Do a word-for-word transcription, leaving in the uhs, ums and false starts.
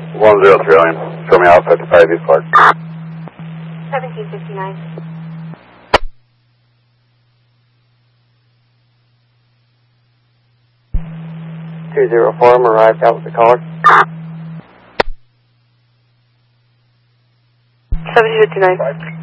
one zero three Alien. Show me out fifty-five East Clark. seventeen fifty-nine. two zero four, I'm arrived out with the caller. seventeen fifty-nine.